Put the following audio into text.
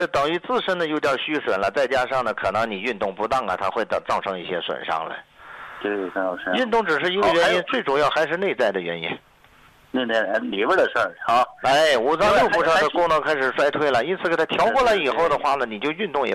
这等于自身的有点虚损了，再加上呢，可能你运动不当啊，它会造成一些损伤来。 对，张老师。 运动只是一个原因，最主要还是内在的原因。 那里边的事儿啊， 五脏六腑上的功能开始衰退了，因此给它调过来以后的话呢，你就运动也